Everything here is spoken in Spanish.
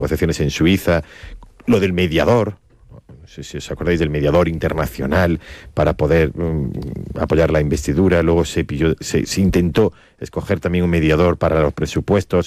negociaciones en Suiza, lo del mediador. No sé si os acordáis del mediador internacional para poder apoyar la investidura. Luego se intentó escoger también un mediador para los presupuestos.